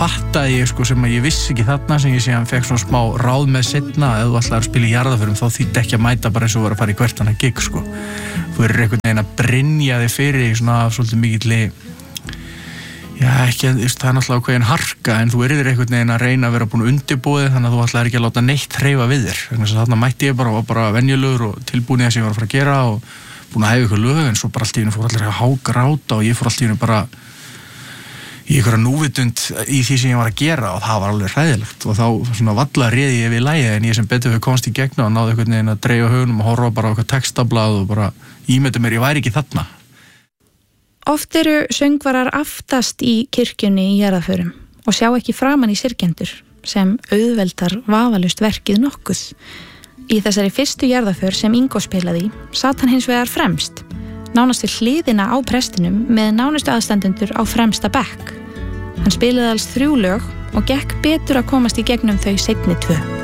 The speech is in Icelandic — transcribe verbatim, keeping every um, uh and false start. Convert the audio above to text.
fattaði ég sko sem að ég vissi ekki þarna sem ég síðan fekk svona smá ráð með seinna að ef þú ætlar að spila í jarðarförum þá þýddi ekki að mæta bara eins og vera að fara í hvert annað gig sko. Þú er einhvern veginn að brynja þig fyrir í svona svolítið mikilli já ekki, það er náttúrulega ákveðin harka en þú erður einhvern veginn að reyna að vera búin að undirbúið þannig að þú ætlar ekki að láta neitt hreyfa við þér. Þannig að mætti ég bara og var bara venjulegur og tilbúin í það sem ég var að fara að gera og búin að hefa ykkur lög en svo bara allt í einu fór allir að hágráta og ég fór allt í einu bara í einhverja núvitund í því sem ég var að gera og það var alveg hræðilegt og þá svona valla réði ég við lagið en ég sem betur við komst í gegn og náði einhvern veginn að dreigja hugunum og horfa bara á eitthvað textablað og bara ímynda mér ég væri ekki þarna. Oft eru söngvarar aftast í kirkjunni í jarðarförum og sjá ekki framan í syrgjendur sem auðveldar vafalaust verkið nokkuð. Í þessari fyrstu jarðarför sem Ingo spilaði sat hann hins vegar fremst, nánast við hliðina á prestinum með nánustu aðstandendur á fremsta bekk. Hann spilaði alls þrjú lög og gekk betur að komast í gegnum þau seinni tvö.